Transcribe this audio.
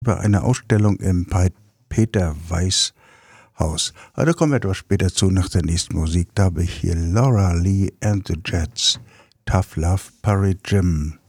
über eine Ausstellung im Peter Weiss Haus. Aber da kommen wir etwas später zu, nach der nächsten Musik. Da habe ich hier Laura Lee and the Jets, Tough Love, Parry Jim.